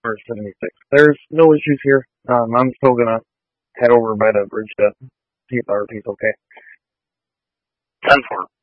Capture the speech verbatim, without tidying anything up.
for seventy-six. There's no issues here. Um, I'm still gonna head over by the bridge to see if our piece okay. ten four.